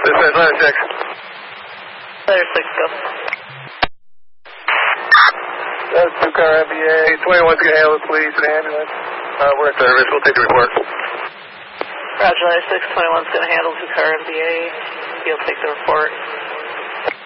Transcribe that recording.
Dispatch, ladder 6. Ladder 6, go. That's 2-car MBA. 21's going to handle the police and ambulance. We're in service. We'll take the report. Roger, ladder 6, 21's going to handle 2-car MBA. He'll take the report.